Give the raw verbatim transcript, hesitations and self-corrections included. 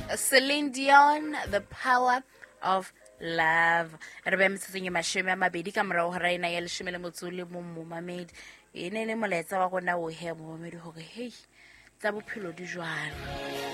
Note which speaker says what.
Speaker 1: Celine Dion, The Power of Love. Re be metseng e mashome a mabedi ka morao ga raina ya leshome le motso le mo momamedi. E ne le molaetsa wa gona o he momamedi hore hey tsa bophelo di jwalo.